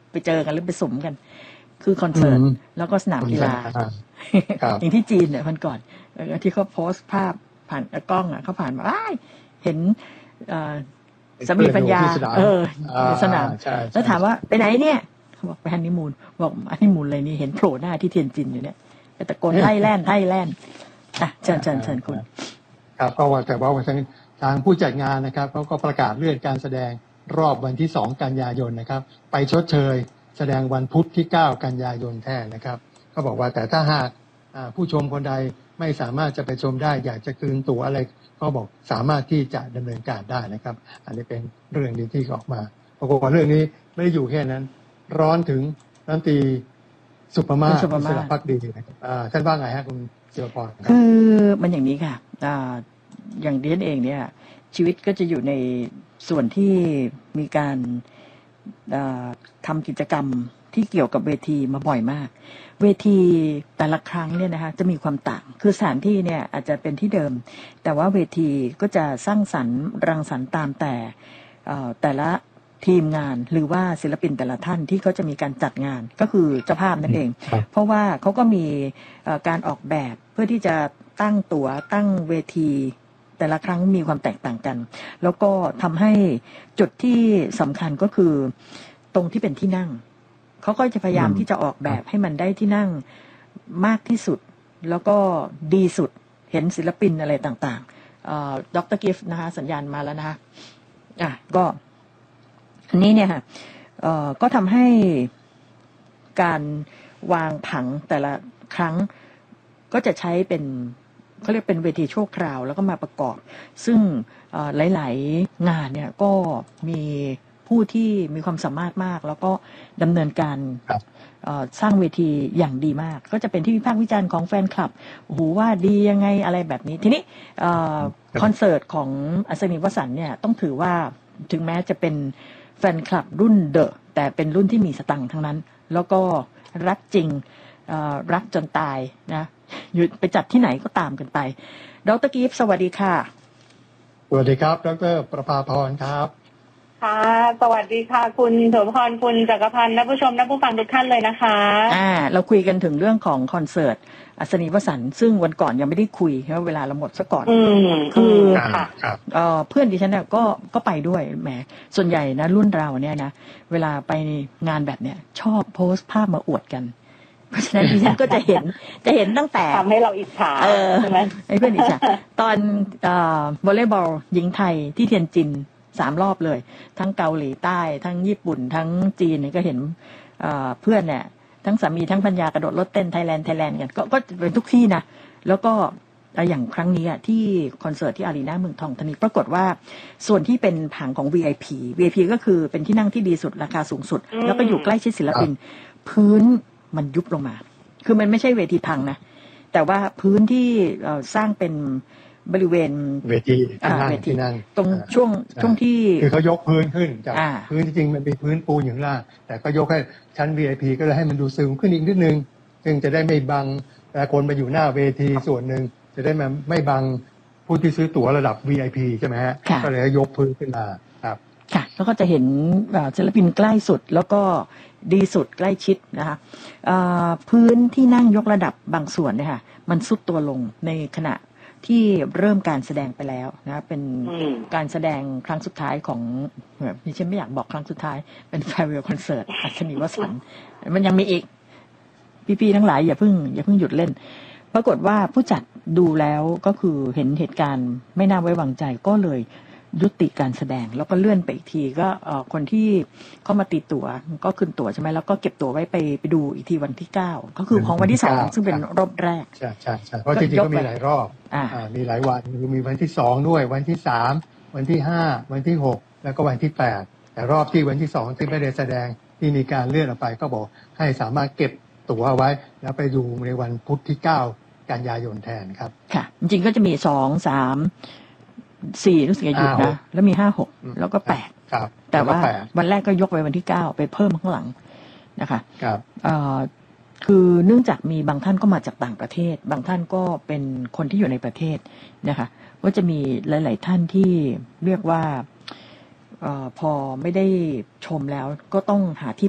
ไปเจอกันหรือไปสมกันคือคอนเสิร์ตแล้วก็สนามกีฬาอย่างที่จีนเนี่ยวันก่อนที่เขาโพสต์ภาพผ่านกล้องเขาผ่านมาเห็นสามีปัญญาในสนามแล้วถามว่าไปไหนเนี่ยเขาบอกไปฮันนีมูนบอกฮันนีมูนอะไรนี่เห็นโผล่หน้าที่เทียนจินอยู่เนี่ยตะโกนไทยแลนด์เชิญคุณครับก็ว่าแต่ว่าทางผู้จัดงานนะครับเขาก็ประกาศเลื่อนการแสดงรอบวันที่2กันยายนนะครับไปชดเชยแสดงวันพุธที่9กันยายนแทนนะครับเขาบอกว่าแต่ถ้าหากผู้ชมคนใดไม่สามารถจะไปชมได้อยากจะคืนตั๋วอะไรก็บอกสามารถที่จะดำเนินการได้นะครับอันนี้เป็นเรื่องดีที่ออกมาปรากฏว่าเรื่องนี้ไม่ได้อยู่แค่นั้นร้อนถึงรัฐมนตรีสุภมาศ อิสระภักดีนะครับท่านว่าไงฮะคุณศิวพรคือมันอย่างนี้ค่ะอย่างดิฉันเองเนี่ยชีวิตก็จะอยู่ในส่วนที่มีการทำกิจกรรมที่เกี่ยวกับเวทีมาบ่อยมากเวทีแต่ละครั้งเนี่ยนะคะจะมีความต่างคือสถานที่เนี่ยอาจจะเป็นที่เดิมแต่ว่าเวทีก็จะสร้างสรรค์รังสรรค์ตามแต่ละทีมงานหรือว่าศิลปินแต่ละท่านที่เขาจะมีการจัดงานก็คือเจ้าภาพนั่นเองเพราะว่าเขาก็มีการออกแบบเพื่อที่จะตั้งตั๋วตั้งเวทีแต่ละครั้งมีความแตกต่างกันแล้วก็ทำให้จุดที่สำคัญก็คือตรงที่เป็นที่นั่งเขาก็จะพยายามที่จะออกแบบให้มันได้ที่นั่งมากที่สุดแล้วก็ดีสุดเห็นศิลปินอะไรต่างๆดร.กิฟต์นะคะสัญญาณมาแล้วนะคะก็อันนี้เนี่ยค่ะก็ทำให้การวางผังแต่ละครั้งก็จะใช้เป็นเขาเรียกเป็นเวทีชั่วคราวแล้วก็มาประกอบซึ่งหลายๆงานเนี่ยก็มีผู้ที่มีความสามารถมากแล้วก็ดำเนินการสร้างเวทีอย่างดีมากก็จะเป็นที่วิพากษ์วิจารณ์ของแฟนคลับโอ้โหว่าดียังไงอะไรแบบนี้ทีนี้คอนเสิร์ตของอัศนีวสันต์เนี่ยต้องถือว่าถึงแม้จะเป็นแฟนคลับรุ่นเดอะแต่เป็นรุ่นที่มีสตังค์ทั้งนั้นแล้วก็รักจริงรักจนตายนะอยู่ไปจัดที่ไหนก็ตามกันไปดร.กิฟต์สวัสดีค่ะสวัสดีครับดร.ประภาพรครับค่ะสวัสดีค่ะคุณโสมพรคุณจักรพันธ์และผู้ชมและผู้ฟังทุกท่านเลยนะคะเราคุยกันถึงเรื่องของคอนเสิร์ตอัศนีวสันต์ซึ่งวันก่อนยังไม่ได้คุยเพราะเวลาเราหมดซะก่อนคือเพื่อนดิฉันเนี่ยก็ไปด้วยแหมส่วนใหญ่นะรุ่นเราเนี่ยนะเวลาไปงานแบบเนี้ยชอบโพสต์ภาพมาอวดกันเพราะฉะนั้นดิฉันก็จะเห็นตั้งแต่ทำให้เราอิจฉาใช่ไหมไอ้เพื่อนอิจฉาตอนวอลเลย์บอลหญิงไทยที่เทียนจิน3 รอบเลยทั้งเกาหลีใต้ทั้งญี่ปุ่นทั้งจีนเนี่ยก็เห็นเพื่อนเนี่ยทั้งสามีทั้งภรรยากระโดดรถเต้นไทยแลนด์กันก็เป็นทุกที่นะแล้วก็อย่างครั้งนี้ที่คอนเสิร์ตที่อารีนาเมืองทองธานีปรากฏว่าส่วนที่เป็นผังของ VIP ก็คือเป็นที่นั่งที่ดีสุดราคาสูงสุดแล้วก็อยู่ใกล้ชิดศิลปินพื้นมันยุบลงมาคือมันไม่ใช่เวทีพังนะแต่ว่าพื้นที่สร้างเป็นบริเวณเวทีนั่งตรงช่วงที่คือเขายกพื้นขึ้นจากพื้นจริงๆมันเป็นพื้นปูนอย่างล่างแต่ก็ยกให้ชั้น VIP ก็เลยให้มันดูสูงขึ้นอีกนิดนึงซึ่งจะได้ไม่บังแต่คนมาอยู่หน้าเวทีส่วนหนึ่งจะได้ไม่บังผู้ที่ซื้อตั๋วระดับ VIP ใช่ไหมฮะก็เลยยกพื้นขึ้นมาครับค่ะแล้วก็จะเห็นศิลปินใกล้สุดแล้วก็ดีสุดใกล้ชิดนะคะพื้นที่นั่งยกระดับบางส่วนเนี่ยค่ะมันซุดตัวลงในขณะที่เริ่มการแสดงไปแล้วนะเป็นการแสดงครั้งสุดท้ายของดิฉันไม่อยากบอกครั้งสุดท้ายเป็น farewell concert อัศนีวสันต์มันยังมีอีกพี่ๆทั้งหลายอย่าเพิ่งหยุดเล่นปรากฏว่าผู้จัดดูแล้วก็คือเห็นเหตุการณ์ไม่น่าไว้วางใจก็เลยยุติการแสดงแล้วก็เลื่อนไปอีกทีก็คนที่เข้ามาตีตั๋วก็ขึ้นตั๋วใช่ไหมแล้วก็เก็บตั๋วไว้ไปดูอีกทีวันที่9ก็คือของวันที่2ซึ่งเป็นรอบแรกใช่เพราะจริงๆก็มีหลายรอบมีหลายวันมีวันที่2ด้วยวันที่3วันที่5วันที่6แล้วก็วันที่8แต่รอบที่วันที่2ที่ไม่ได้แสดงที่มีการเลื่อนออกไปก็บอกให้สามารถเก็บตั๋วไว้แล้วไปดูในวันพุธที่9กันยายนแทนครับค่ะจริงๆก็จะมี2 3 4รู้สึกจะหยุดนะแล้วมี5 6แล้วก็8แต่ว่าวันแรกก็ยกไปวันที่9ไปเพิ่มข้างหลังนะคะคือเนื่องจากมีบางท่านก็มาจากต่างประเทศบางท่านก็เป็นคนที่อยู่ในประเทศนะคะก็จะมีหลายๆท่านที่เรียกว่าพอไม่ได้ชมแล้วก็ต้องหาที่